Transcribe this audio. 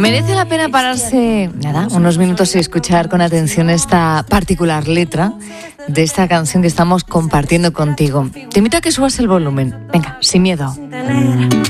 Merece la pena pararse, unos minutos y escuchar con atención esta particular letra de esta canción que estamos compartiendo contigo. Te invito a que subas el volumen. Venga, sin miedo.